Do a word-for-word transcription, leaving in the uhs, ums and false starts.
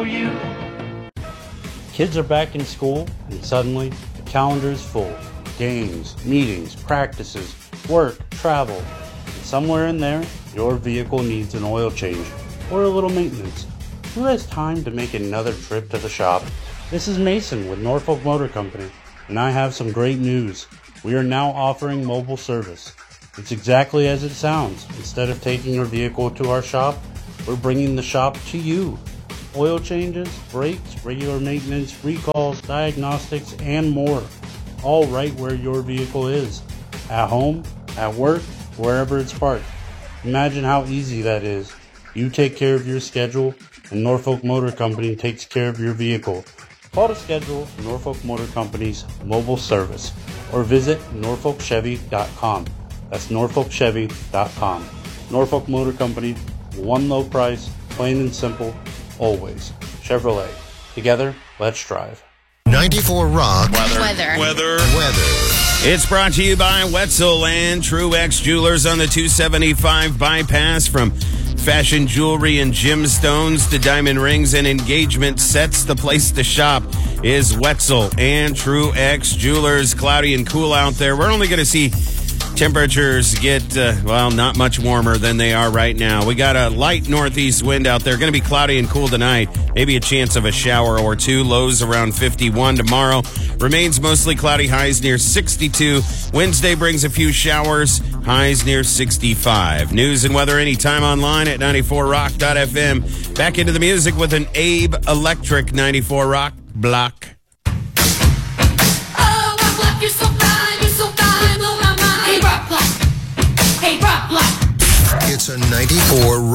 for you. Kids are back in school, and suddenly the calendar is full. Games, meetings, practices, work, travel. And somewhere in there, your vehicle needs an oil change or a little maintenance. Who has time to make another trip to the shop? This is Mason with Norfolk Motor Company, and I have some great news. We are now offering mobile service. It's exactly as it sounds. Instead of taking your vehicle to our shop, we're bringing the shop to you. Oil changes, brakes, regular maintenance, recalls, diagnostics, and more. All right where your vehicle is. At home, at work, wherever it's parked. Imagine how easy that is. You take care of your schedule, and Norfolk Motor Company takes care of your vehicle. Call to schedule Norfolk Motor Company's mobile service or visit norfolk chevy dot com. That's norfolk chevy dot com. Norfolk Motor Company, one low price, plain and simple, always. Chevrolet. Together, let's drive. ninety-four Rock. Weather. Weather. Weather. Weather. It's brought to you by Wetzel and Truex Jewelers on the two seventy-five bypass. From fashion jewelry and gemstones to diamond rings and engagement sets, the place to shop is Wetzel and Truex Jewelers. Cloudy and cool out there. We're only going to see temperatures get, uh, well, not much warmer than they are right now. We got a light northeast wind out there. Going to be cloudy and cool tonight. Maybe a chance of a shower or two. Lows around fifty-one tomorrow. Remains mostly cloudy. Highs near sixty-two. Wednesday brings a few showers. Highs near sixty-five. News and weather anytime online at ninety-four rock dot f m. Back into the music with an Abe Electric ninety-four Rock block. Oh, Rock Block, you're so fine, you're so fine, blow my mind. Hey, Rock Block. Hey, Rock Block. It's a ninety-four